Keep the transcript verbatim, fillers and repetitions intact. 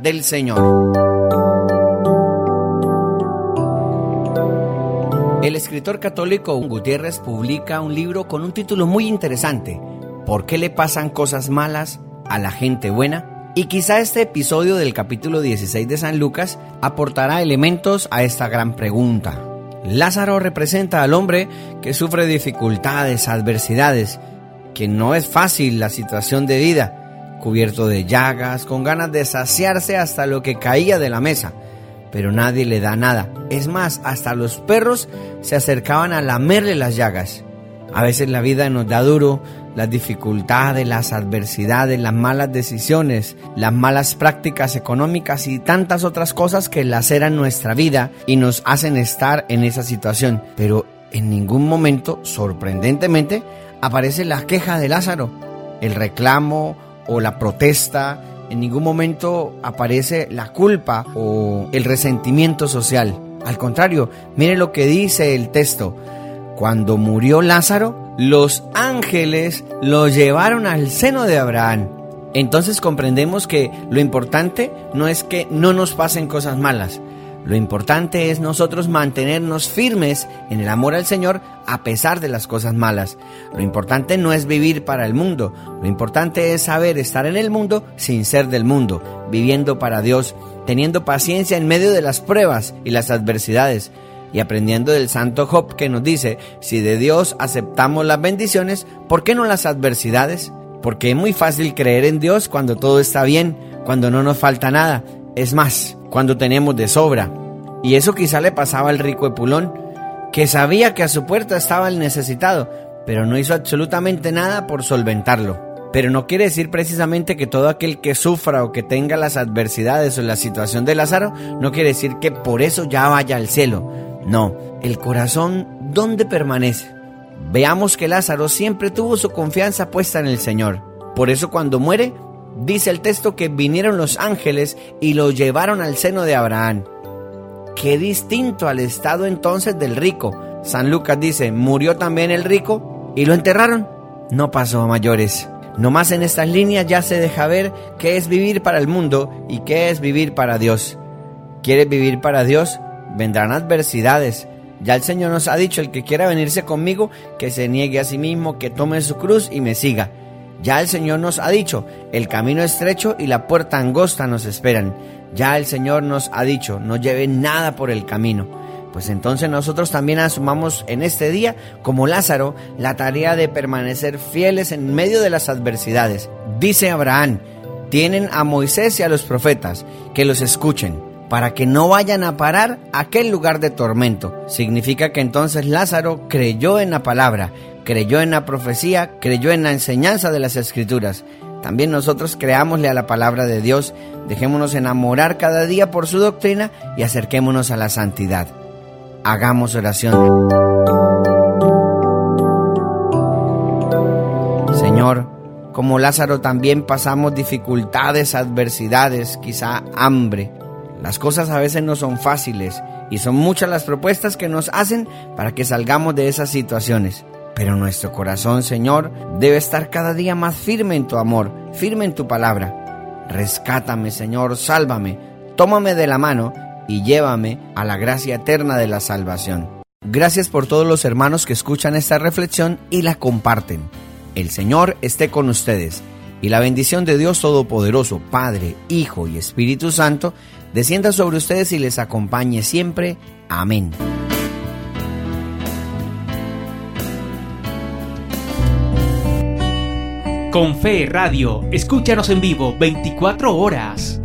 del Señor. El escritor católico Gutiérrez publica un libro con un título muy interesante: ¿Por qué le pasan cosas malas a la gente buena? Y quizá este episodio del capítulo dieciséis de San Lucas aportará elementos a esta gran pregunta. Lázaro representa al hombre que sufre dificultades, adversidades, que no es fácil la situación de vida, cubierto de llagas, con ganas de saciarse hasta lo que caía de la mesa, pero nadie le da nada. Es más, hasta los perros se acercaban a lamerle las llagas. A veces la vida nos da duro, las dificultades, las adversidades, las malas decisiones, las malas prácticas económicas y tantas otras cosas que laceran nuestra vida y nos hacen estar en esa situación. Pero en ningún momento, sorprendentemente, aparece la queja de Lázaro, el reclamo o la protesta. En ningún momento aparece la culpa o el resentimiento social. Al contrario, mire lo que dice el texto. Cuando murió Lázaro, los ángeles lo llevaron al seno de Abraham. Entonces comprendemos que lo importante no es que no nos pasen cosas malas. Lo importante es nosotros mantenernos firmes en el amor al Señor a pesar de las cosas malas. Lo importante no es vivir para el mundo. Lo importante es saber estar en el mundo sin ser del mundo, viviendo para Dios, teniendo paciencia en medio de las pruebas y las adversidades. Y aprendiendo del santo Job, que nos dice: si de Dios aceptamos las bendiciones, ¿por qué no las adversidades? Porque es muy fácil creer en Dios cuando todo está bien, cuando no nos falta nada. Es más, cuando tenemos de sobra. Y eso quizá le pasaba al rico Epulón, que sabía que a su puerta estaba el necesitado, pero no hizo absolutamente nada por solventarlo. Pero no quiere decir precisamente que todo aquel que sufra o que tenga las adversidades o la situación de Lázaro, no quiere decir que por eso ya vaya al cielo. No, el corazón, ¿dónde permanece? Veamos que Lázaro siempre tuvo su confianza puesta en el Señor. Por eso cuando muere, dice el texto que vinieron los ángeles y lo llevaron al seno de Abraham. Qué distinto al estado entonces del rico. San Lucas dice: murió también el rico y lo enterraron. No pasó a mayores. Nomás en estas líneas ya se deja ver qué es vivir para el mundo y qué es vivir para Dios. ¿Quieres vivir para Dios? Vendrán adversidades. Ya el Señor nos ha dicho: el que quiera venirse conmigo, que se niegue a sí mismo, que tome su cruz y me siga. Ya el Señor nos ha dicho: el camino estrecho y la puerta angosta nos esperan. Ya el Señor nos ha dicho: no lleven nada por el camino. Pues entonces nosotros también asumamos en este día, como Lázaro, la tarea de permanecer fieles en medio de las adversidades. Dice Abraham: tienen a Moisés y a los profetas, que los escuchen, para que no vayan a parar a aquel lugar de tormento. Significa que entonces Lázaro creyó en la palabra, creyó en la profecía, creyó en la enseñanza de las Escrituras. También nosotros creámosle a la palabra de Dios, dejémonos enamorar cada día por su doctrina y acerquémonos a la santidad. Hagamos oración. Señor, como Lázaro también pasamos dificultades, adversidades, quizá hambre. Las cosas a veces no son fáciles y son muchas las propuestas que nos hacen para que salgamos de esas situaciones. Pero nuestro corazón, Señor, debe estar cada día más firme en tu amor, firme en tu palabra. Rescátame, Señor, sálvame, tómame de la mano y llévame a la gracia eterna de la salvación. Gracias por todos los hermanos que escuchan esta reflexión y la comparten. El Señor esté con ustedes y la bendición de Dios Todopoderoso, Padre, Hijo y Espíritu Santo, descienda sobre ustedes y les acompañe siempre. Amén. Con Fe Radio, escúchanos en vivo veinticuatro horas.